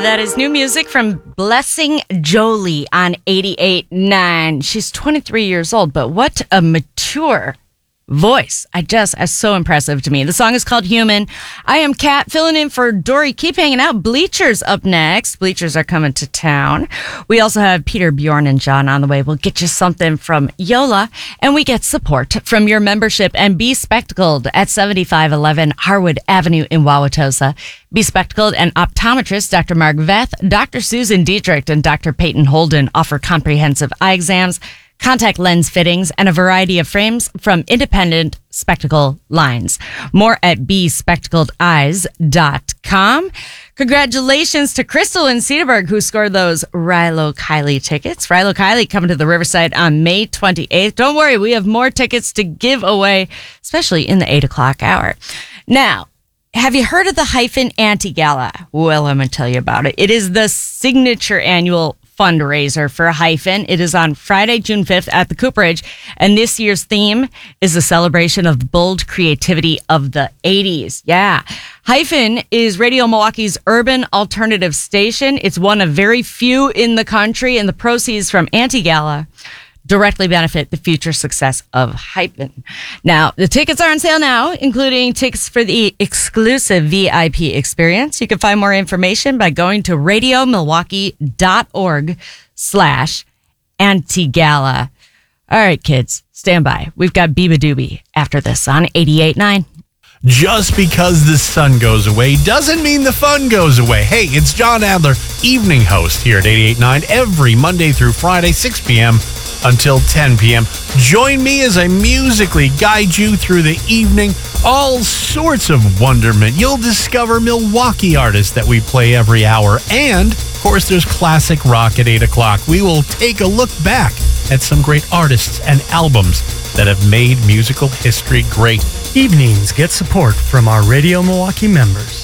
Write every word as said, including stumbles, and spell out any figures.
That is new music from Blessing Jolie on eighty-eight point nine. She's twenty-three years old, but what a mature voice. I just, is so impressive to me. The song is called Human. I am Kat, filling in for Dory. Keep hanging out. Bleachers up next. Bleachers are coming to town. We also have Peter, Bjorn, and John on the way. We'll get you something from Yola, and we get support from your membership and Be Spectacled at seventy-five eleven Harwood Avenue in Wauwatosa. Be Spectacled and optometrist Doctor Mark Veth, Doctor Susan Dietrich, and Doctor Peyton Holden offer comprehensive eye exams, contact lens fittings, and a variety of frames from independent spectacle lines. More at be spectacled eyes dot com. Congratulations to Crystal in Cedarburg, who scored those Rilo Kiley tickets. Rilo Kiley coming to the Riverside on May twenty-eighth. Don't worry, we have more tickets to give away, especially in the eight o'clock hour. Now, have you heard of the Hyphen Anti-Gala? Well, I'm going to tell you about it. It is the signature annual fundraiser for Hyphen. It is on Friday, June fifth at the Cooperage, and this year's theme is a celebration of the bold creativity of the eighties. Yeah. Hyphen is Radio Milwaukee's urban alternative station. It's one of very few in the country, and the proceeds from Anti-Gala directly benefit the future success of Hyphen. Now, the tickets are on sale now, including tickets for the exclusive V I P experience. You can find more information by going to radiomilwaukee.org slash anti-gala. All right, kids, stand by. We've got Biba Doobie after this on eighty-eight point nine. Just because the sun goes away doesn't mean the fun goes away. Hey, it's John Adler, evening host here at eighty-eight point nine every Monday through Friday, six p.m. until ten p.m. Join me as I musically guide you through the evening. All sorts of wonderment. You'll discover Milwaukee artists that we play every hour. And, of course, there's classic rock at eight o'clock. We will take a look back at some great artists and albums that have made musical history great. Evenings get support from our Radio Milwaukee members.